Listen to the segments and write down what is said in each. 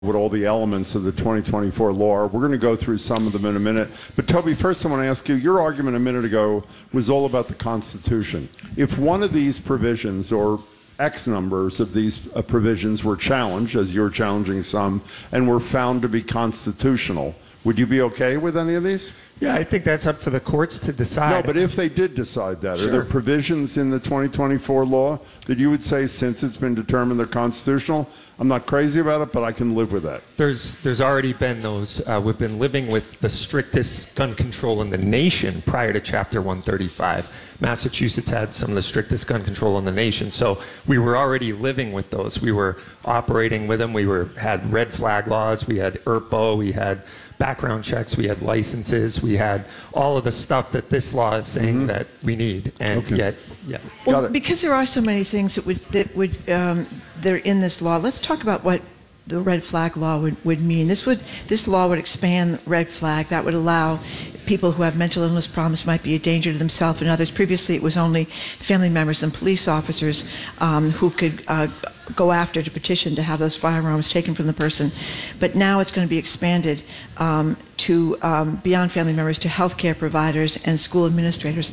what all the elements of the 2024 law are. We're going to go through some of them in a minute. But Toby, first I want to ask you, your argument a minute ago was all about the Constitution. If one of these provisions or X numbers of these provisions were challenged, as you're challenging some, and were found to be constitutional, would you be okay with any of these? Yeah, I think that's up for the courts to decide. No, but if they did decide that, Sure. Are there provisions in the 2024 law that you would say, since it's been determined they're constitutional, I'm not crazy about it, but I can live with that? There's already been those. We've been living with the strictest gun control in the nation prior to Chapter 135. Massachusetts had some of the strictest gun control in the nation, so we were already living with those. We were operating with them. We had red flag laws. We had ERPO. We had background checks. We had licenses. We had all of the stuff that this law is saying that we need, and yet, yeah. Well, because there are so many things that are in this law, let's talk about what the red flag law would mean. This law would expand red flag. That would allow people who have mental illness problems, might be a danger to themselves and others. Previously, it was only family members and police officers who could go after to petition to have those firearms taken from the person. But now it's going to be expanded to beyond family members to healthcare providers and school administrators.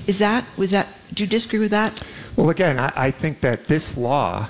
Do you disagree with that? Well, again, I think that this law,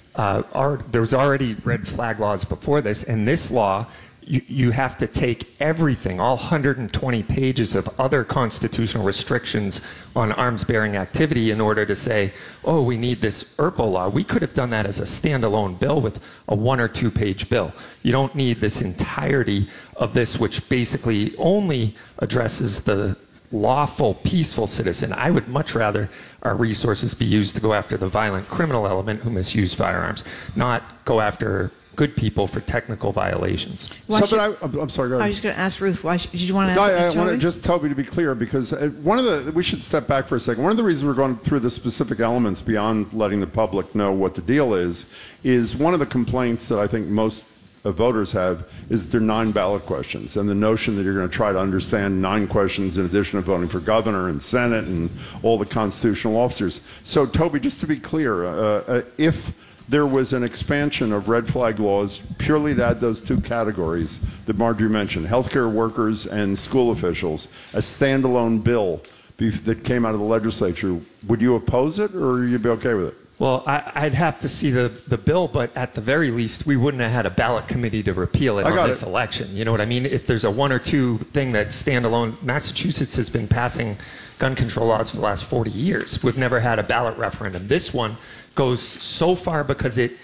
there was already red flag laws before this, and this law, you have to take everything, all 120 pages of other constitutional restrictions on arms-bearing activity in order to say, oh, we need this ERPO law. We could have done that as a standalone bill with a 1 or 2 page bill. You don't need this entirety of this, which basically only addresses the lawful, peaceful citizen. I would much rather our resources be used to go after the violent criminal element who misuse firearms, not go after good people for technical violations. I'm sorry, go ahead. I was going to ask Ruth, why did you want to ask I want to just Toby to be clear, because we should step back for a second. One of the reasons we're going through the specific elements beyond letting the public know what the deal is one of the complaints that I think most voters have is there are 9 ballot questions, and the notion that you're going to try to understand 9 questions in addition to voting for governor and Senate and all the constitutional officers. So, Toby, just to be clear, if there was an expansion of red flag laws purely to add those 2 categories that Marjorie mentioned, healthcare workers and school officials, a standalone bill that came out of the legislature, would you oppose it, or would you be okay with it? Well, I'd have to see the bill, but at the very least, we wouldn't have had a ballot committee to repeal it on this election. You know what I mean? If there's a 1 or 2 thing that's standalone, Massachusetts has been passing gun control laws for the last 40 years. We've never had a ballot referendum. This one goes so far because it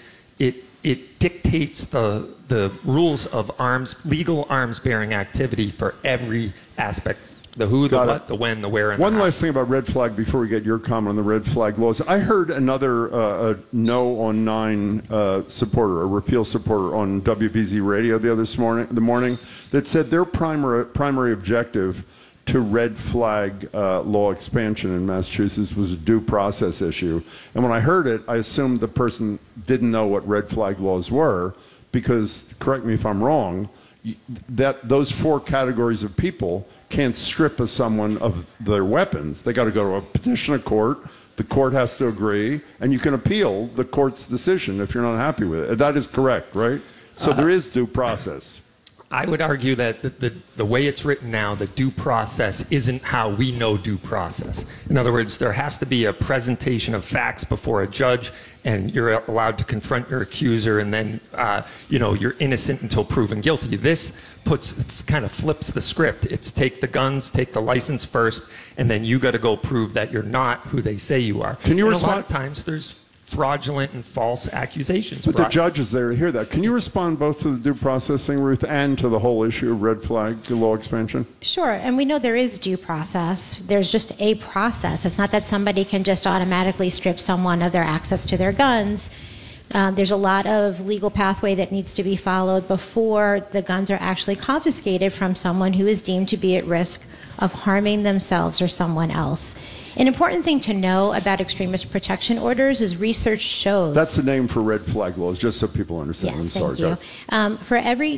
dictates the rules of legal arms-bearing activity for every aspect. The who, the what, the when, the where, and the how. One last thing about red flag before we get your comment on the red flag laws. I heard another no on 9 supporter, a repeal supporter on WBZ radio the morning that said their primary objective to red flag law expansion in Massachusetts was a due process issue. And when I heard it, I assumed the person didn't know what red flag laws were, because, correct me if I'm wrong, that those 4 categories of people can't strip someone of their weapons. They got to go to a petition of court. The court has to agree, and you can appeal the court's decision if you're not happy with it. That is correct, right? So there is due process. I would argue that the way it's written now, the due process isn't how we know due process. In other words, there has to be a presentation of facts before a judge, and you're allowed to confront your accuser, and then you're innocent until proven guilty. This kind of flips the script. It's take the guns, take the license first, and then you got to go prove that you're not who they say you are. Can you respond? A lot of times there's fraudulent and false accusations. But the judge is there to hear that. Can you respond both to the due process thing, Ruth, and to the whole issue of red flag law expansion? Sure, and we know there is due process. There's just a process. It's not that somebody can just automatically strip someone of their access to their guns. There's a lot of legal pathway that needs to be followed before the guns are actually confiscated from someone who is deemed to be at risk of harming themselves or someone else. An important thing to know about extremist protection orders is research shows... That's the name for red flag laws, just so people understand. Yes, I'm sorry, thank you. For every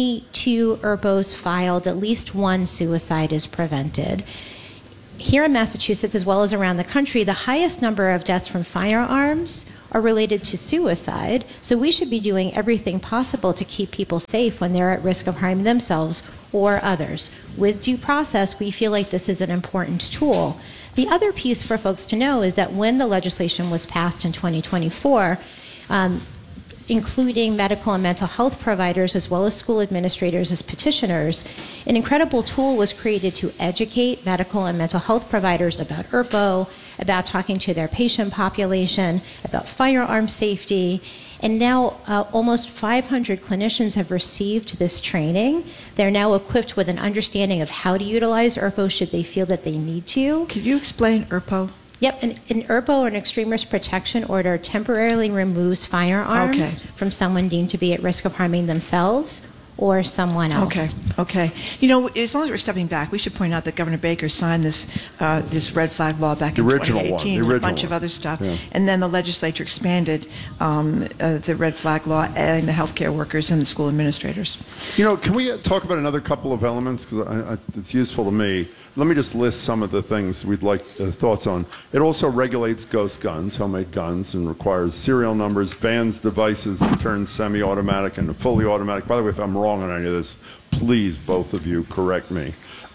22 ERPOs filed, at least 1 suicide is prevented. Here in Massachusetts, as well as around the country, the highest number of deaths from firearms are related to suicide. So we should be doing everything possible to keep people safe when they're at risk of harming themselves or others. With due process, we feel like this is an important tool. The other piece for folks to know is that when the legislation was passed in 2024, including medical and mental health providers as well as school administrators as petitioners, an incredible tool was created to educate medical and mental health providers about ERPO, about talking to their patient population, about firearm safety. And now almost 500 clinicians have received this training. They're now equipped with an understanding of how to utilize ERPO should they feel that they need to. Could you explain ERPO? Yep, an ERPO, or an extreme risk protection order, temporarily removes firearms from someone deemed to be at risk of harming themselves or someone else. Okay. You know, as long as we're stepping back, we should point out that Governor Baker signed this red flag law back in 2018, and a bunch of other stuff. Yeah. And then the legislature expanded the red flag law, adding the healthcare workers and the school administrators. You know, can we talk about another couple of elements? Because it's useful to me. Let me just list some of the things we'd like thoughts on. It also regulates ghost guns, homemade guns, and requires serial numbers, bans devices that turn semi-automatic into fully automatic. By the way, if I'm wrong on any of this, please, both of you, correct me.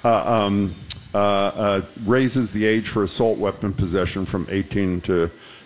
Raises the age for assault weapon possession from 18 to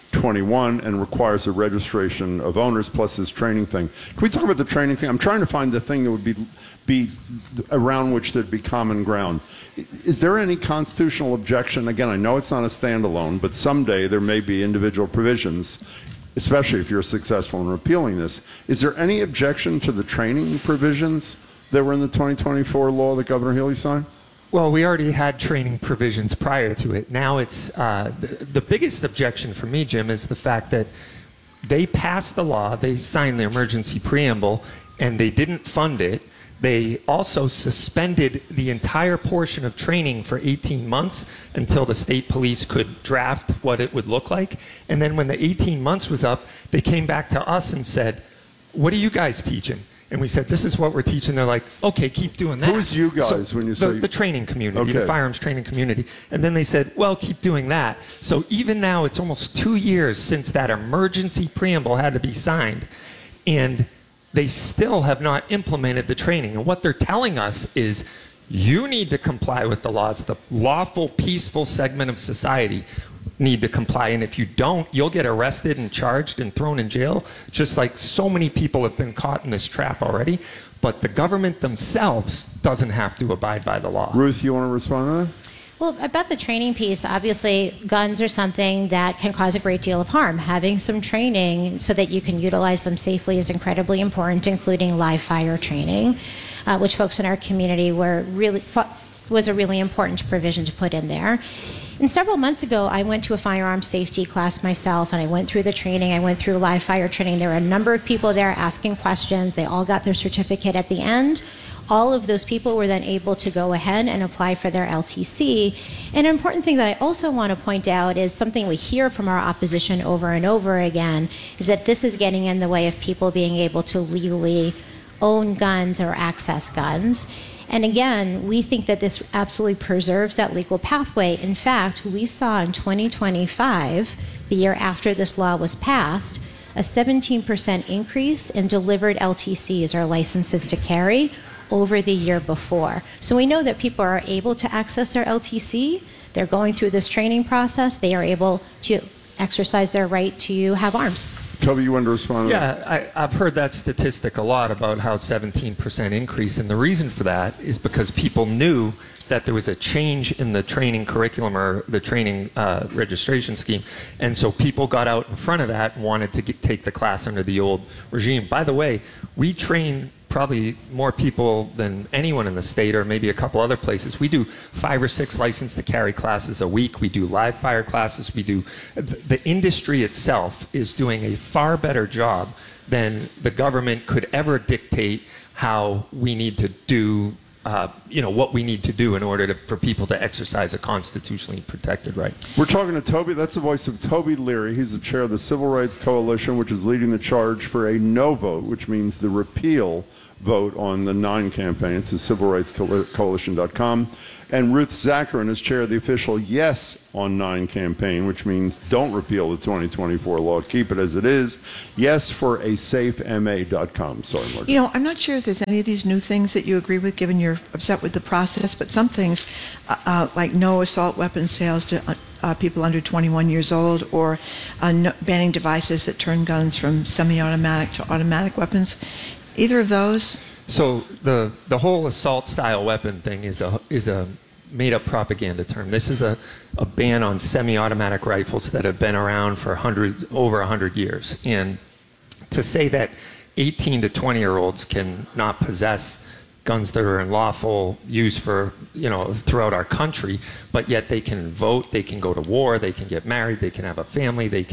21 and requires a registration of owners plus this training thing. Can we talk about the training thing? I'm trying to find the thing that would be around which there'd be common ground. Is there any constitutional objection? Again, I know it's not a standalone, but someday there may be individual provisions, especially if you're successful in repealing this. Is there any objection to the training provisions that were in the 2024 law that Governor Healy signed? Well, we already had training provisions prior to it. Now it's the biggest objection for me, Jim, is the fact that they passed the law, they signed the emergency preamble, and they didn't fund it. They also suspended the entire portion of training for 18 months until the state police could draft what it would look like. And then when the 18 months was up, they came back to us and said, "What are you guys teaching?" And we said, "This is what we're teaching." They're like, "Okay, keep doing that." Who is you guys when you say? The training community, Okay. the firearms training community. And then they said, "Well, keep doing that." So even now, it's almost 2 years since that emergency preamble had to be signed. And they still have not implemented the training. And what they're telling us is, you need to comply with the laws. The lawful, peaceful segment of society need to comply. And if you don't, you'll get arrested and charged and thrown in jail, just like so many people have been caught in this trap already. But the government themselves doesn't have to abide by the law. Ruth, you want to respond to that? Well, about the training piece, obviously guns are something that can cause a great deal of harm. Having some training so that you can utilize them safely is incredibly important, including live fire training, which folks in our community was a really important provision to put in there. And several months ago, I went to a firearm safety class myself, and I went through the training. I went through live fire training. There were a number of people there asking questions. They all got their certificate at the end. All of those people were then able to go ahead and apply for their LTC. And an important thing that I also want to point out is something we hear from our opposition over and over again, is that this is getting in the way of people being able to legally own guns or access guns. And again, we think that this absolutely preserves that legal pathway. In fact, we saw in 2025, the year after this law was passed, a 17% increase in delivered LTCs, or licenses to carry, over the year before. So we know that people are able to access their LTC. They're going through this training process. They are able to exercise their right to have arms. Toby, you want to respond to that? Yeah, I've heard that statistic a lot about how 17% increase. And the reason for that is because people knew that there was a change in the training curriculum or the training registration scheme. And so people got out in front of that and wanted to take the class under the old regime. By the way, we train probably more people than anyone in the state, or maybe a couple other places. We do 5 or 6 license to carry classes a week. We do live fire classes. The industry itself is doing a far better job than the government could ever dictate how we need to do, what we need to do in order for people to exercise a constitutionally protected right. We're talking to Toby. That's the voice of Toby Leary. He's the chair of the Civil Rights Coalition, which is leading the charge for a no vote, which means the repeal vote on the 9 campaign. It's a civilrightscoalition.com. And Ruth Zacharin is chair of the official Yes on 9 campaign, which means don't repeal the 2024 law. Keep it as it is. Yes for a safema.com. Sorry, Mark. You know, I'm not sure if there's any of these new things that you agree with, given you're upset with the process, but some things, like no assault weapon sales to people under 21 years old, or banning devices that turn guns from semi-automatic to automatic weapons, either of those? So the whole assault-style weapon thing is a made-up propaganda term. This is a ban on semi-automatic rifles that have been around for over 100 years. And to say that 18 to 20-year-olds can not possess guns that are in lawful use for, throughout our country, but yet they can vote, they can go to war, they can get married, they can have a family, they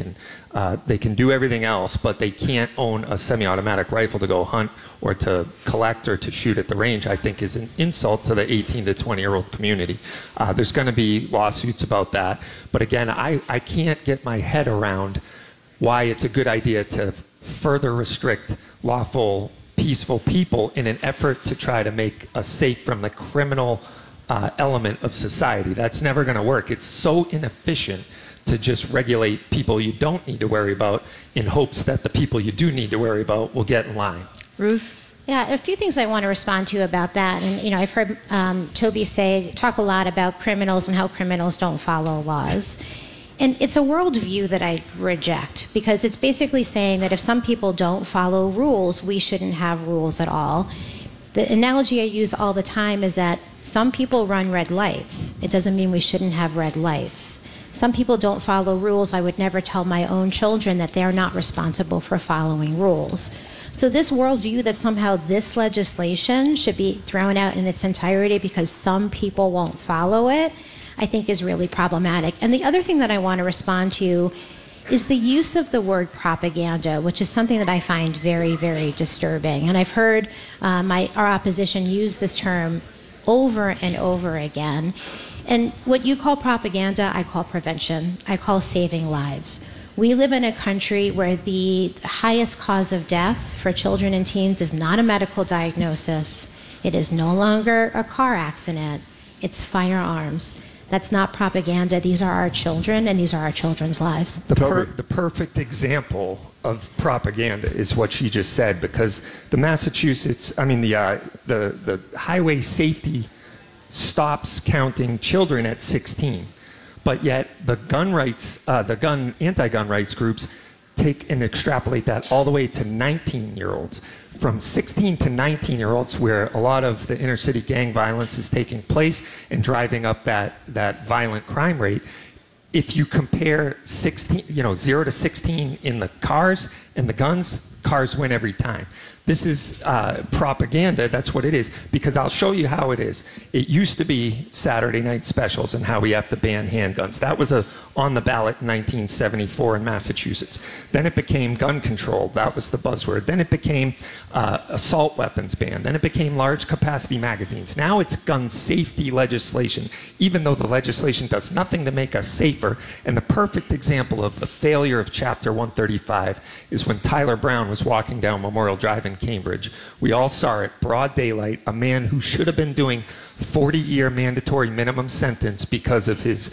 can do everything else, but they can't own a semi-automatic rifle to go hunt or to collect or to shoot at the range, I think is an insult to the 18 to 20-year-old community. There's going to be lawsuits about that. But again, I can't get my head around why it's a good idea to further restrict lawful, peaceful people in an effort to try to make us safe from the criminal element of society. That's never going to work. It's so inefficient to just regulate people you don't need to worry about in hopes that the people you do need to worry about will get in line. Ruth? Yeah, a few things I want to respond to about that. And, I've heard Toby talk a lot about criminals and how criminals don't follow laws. And it's a worldview that I reject, because it's basically saying that if some people don't follow rules, we shouldn't have rules at all. The analogy I use all the time is that some people run red lights. It doesn't mean we shouldn't have red lights. Some people don't follow rules. I would never tell my own children that they're not responsible for following rules. So this worldview that somehow this legislation should be thrown out in its entirety because some people won't follow it, I think is really problematic. And the other thing that I want to respond to is the use of the word propaganda, which is something that I find very, very disturbing. And I've heard our opposition use this term over and over again. And what you call propaganda, I call prevention. I call saving lives. We live in a country where the highest cause of death for children and teens is not a medical diagnosis. It is no longer a car accident. It's firearms. That's not propaganda. These are our children, and these are our children's lives. The perfect example of propaganda is what she just said, because the highway safety stops counting children at 16, but yet the anti-gun rights groups take and extrapolate that all the way to 19-year-olds. From 16 to 19-year-olds, where a lot of the inner city gang violence is taking place and driving up that violent crime rate. If you compare 0 to 16 in the cars and the guns, cars win every time. This is propaganda. That's what it is. Because I'll show you how it is. It used to be Saturday night specials and how we have to ban handguns. That was on the ballot in 1974 in Massachusetts. Then it became gun control. That was the buzzword. Then it became assault weapons ban. Then it became large capacity magazines. Now it's gun safety legislation, even though the legislation does nothing to make us safer. And the perfect example of the failure of Chapter 135 is when Tyler Brown was walking down Memorial Drive in Cambridge. We all saw it, broad daylight, a man who should have been doing 40-year mandatory minimum sentence because of his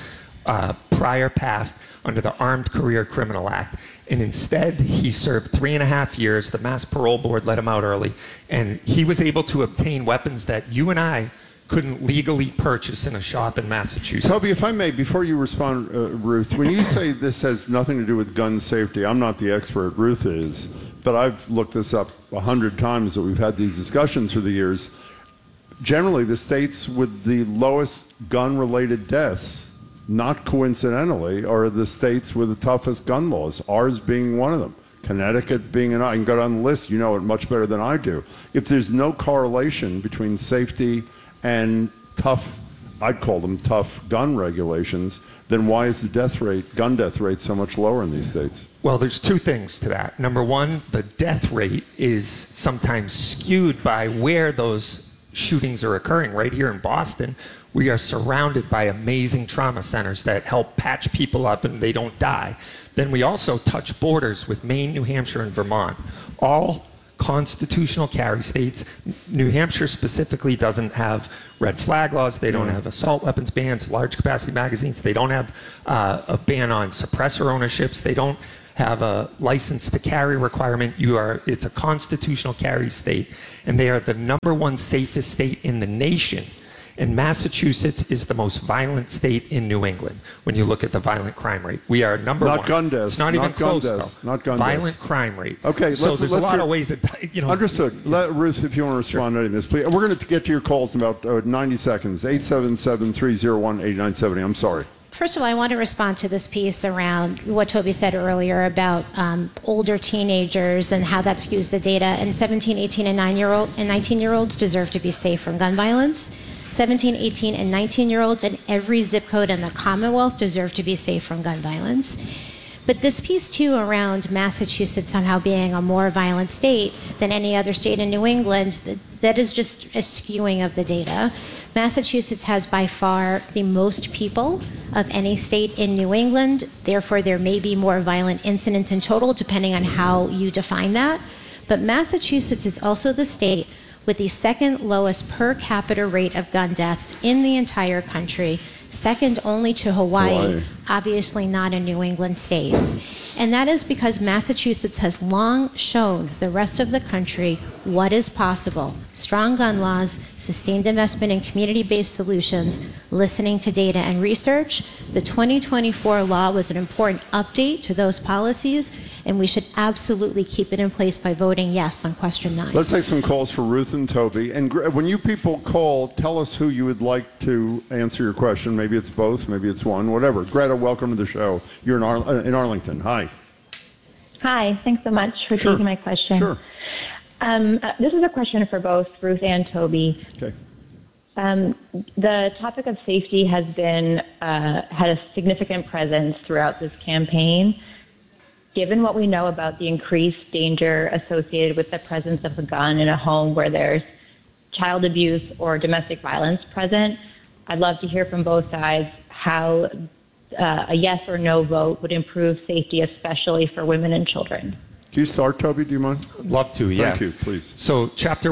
prior past under the Armed Career Criminal Act. And instead, he served 3.5 years. The Mass Parole Board let him out early. And he was able to obtain weapons that you and I couldn't legally purchase in a shop in Massachusetts. Toby, if I may, before you respond, Ruth, when you say this has nothing to do with gun safety, I'm not the expert, Ruth is, but I've looked this up 100 times that we've had these discussions through the years. Generally, the states with the lowest gun-related deaths, not coincidentally, are the states with the toughest gun laws, ours being one of them. Connecticut being I can go down the list, you know it much better than I do. If there's no correlation between safety and tough, I'd call them tough gun regulations, then why is the gun death rate so much lower in these states? Well, there's two things to that. Number one, the death rate is sometimes skewed by where those shootings are occurring. Right here in Boston, we are surrounded by amazing trauma centers that help patch people up and they don't die. Then we also touch borders with Maine, New Hampshire, and Vermont, all constitutional carry states. New Hampshire specifically doesn't have red flag laws. They don't have assault weapons bans, large capacity magazines. They don't have a ban on suppressor ownerships. They don't have a license to carry requirement. It's a constitutional carry state, and they are the #1 safest state in the nation. And Massachusetts is the most violent state in New England when you look at the violent crime rate. We are number one. Not gun deaths. It's not even close, though. Not gun violent deaths. crime rate. Okay, so there's a lot hear, of ways that, Understood. Ruth, if you want to respond to any of this, please. We're going to get to your calls in about 90 seconds. 877-301-8970. I'm sorry. First of all, I want to respond to this piece around what Toby said earlier about older teenagers and how that skews the data. And 17, 18, and 19-year-olds deserve to be safe from gun violence. 17, 18, and 19-year-olds in every zip code in the Commonwealth deserve to be safe from gun violence. But this piece, too, around Massachusetts somehow being a more violent state than any other state in New England, that is just a skewing of the data. Massachusetts has by far the most people of any state in New England. Therefore, there may be more violent incidents in total, depending on how you define that. But Massachusetts is also the state with the second lowest per capita rate of gun deaths in the entire country, second only to Hawaii, obviously not a New England state. And that is because Massachusetts has long shown the rest of the country what is possible. Strong gun laws, sustained investment in community-based solutions, listening to data and research. The 2024 law was an important update to those policies, and we should absolutely keep it in place by voting yes on question 9. Let's take some calls for Ruth and Toby. And when you people call, tell us who you would like to answer your question. Maybe it's both, maybe it's one, whatever. Greta, welcome to the show. You're in Arlington. Hi. Hi, thanks so much for taking my question. Sure. This is a question for both Ruth and Toby. Okay. The topic of safety has been had a significant presence throughout this campaign. Given what we know about the increased danger associated with the presence of a gun in a home where there's child abuse or domestic violence present, I'd love to hear from both sides how a yes or no vote would improve safety, especially for women and children. Can you start, Toby? Do you mind? Love to, yeah. Thank you, please. So Chapter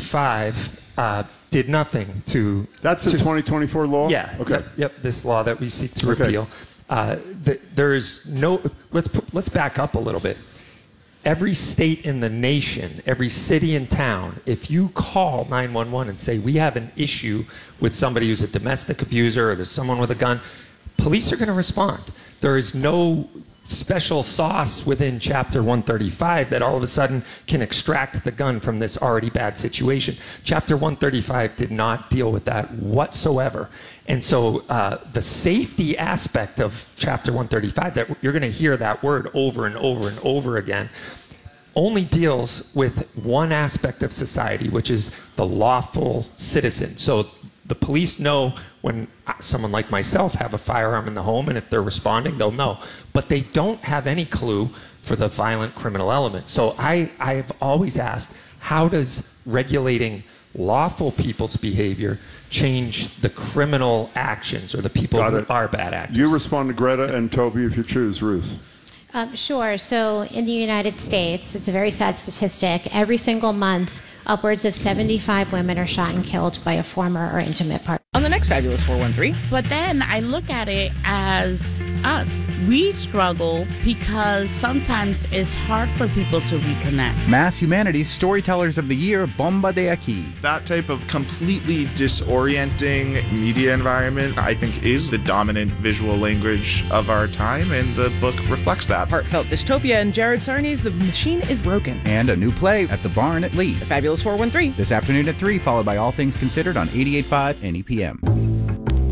135 did nothing to... That's the 2024 law? Yeah. Okay. Yep, this law that we seek to repeal. There is no... Let's back up a little bit. Every state in the nation, every city and town, if you call 911 and say, we have an issue with somebody who's a domestic abuser or there's someone with a gun, police are going to respond. There is no special sauce within Chapter 135 that all of a sudden can extract the gun from this already bad situation. Chapter 135 did not deal with that whatsoever. And so the safety aspect of Chapter 135, that you're going to hear that word over and over and over again, only deals with one aspect of society, which is the lawful citizen. So the police know when someone like myself have a firearm in the home, and if they're responding, they'll know. But they don't have any clue for the violent criminal element. So I've always asked, how does regulating lawful people's behavior change the criminal actions or the people who are bad actors? You respond to Greta and Toby if you choose, Ruth. Sure. So in the United States, it's a very sad statistic. Every single month, upwards of 75 women are shot and killed by a former or intimate partner. On the next Fabulous 413. But then I look at it as us. We struggle because sometimes it's hard for people to reconnect. Mass Humanities Storytellers of the Year, Bomba de Aquí. That type of completely disorienting media environment, I think, is the dominant visual language of our time, and the book reflects that. Heartfelt dystopia and Jared Sarney's The Machine is Broken. And a new play at the Barn at Lee. The Fabulous 413. This afternoon at 3, followed by All Things Considered on 88.5 NEPM.